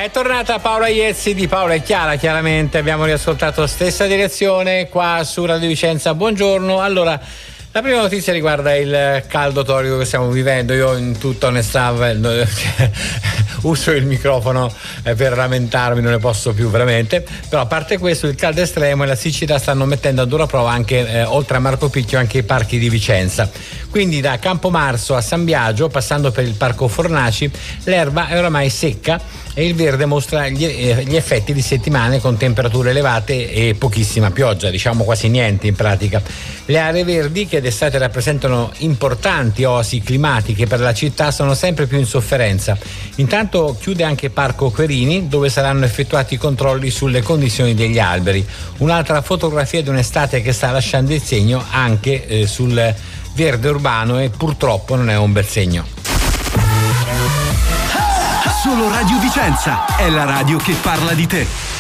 È tornata Paola Iezzi di Paola e Chiara, chiaramente abbiamo riascoltato stessa direzione qua su Radio Vicenza. Buongiorno. Allora, la prima notizia riguarda il caldo torrido che stiamo vivendo. Io in tutta onestà uso il microfono per lamentarmi, non ne posso più veramente, però a parte questo il caldo estremo e la siccità stanno mettendo a dura prova anche oltre a Marco Picchio anche i parchi di Vicenza. Quindi da Campomarzo a San Biagio, passando per il Parco Fornaci, l'erba è oramai secca e il verde mostra gli effetti di settimane con temperature elevate e pochissima pioggia, diciamo quasi niente in pratica. Le aree verdi, che d'estate rappresentano importanti oasi climatiche per la città, sono sempre più in sofferenza. Intanto chiude anche Parco Querini, dove saranno effettuati i controlli sulle condizioni degli alberi. Un'altra fotografia di un'estate che sta lasciando il segno anche sul verde urbano, e purtroppo non è un bel segno. Solo Radio Vicenza è la radio che parla di te.